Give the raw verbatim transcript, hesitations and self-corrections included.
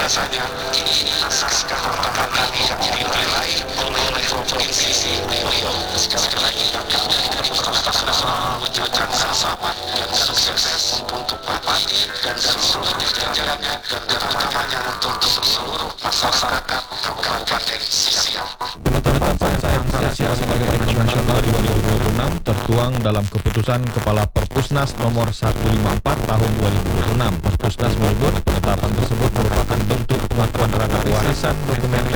biasanya kini asas kehormatan kami yang dinilai oleh provinsi Riau. Sekali lagi kami dari Kota Nasional mengucapkan selamat dan sukses untuk Bupati dan seluruh jajarannya dan terutamanya untuk seluruh masyarakat Kabupaten Sisiau. Penetapan sanksi sebagai Hari Nasional dua ribu dua puluh enam tertuang dalam keputusan Kepala Perpusnas nomor seratus lima puluh empat tahun dua ribu dua puluh enam. Perpusnas menyebut penetapan tersebut merupakan bentuk pengakuan terhadap warisan dokumen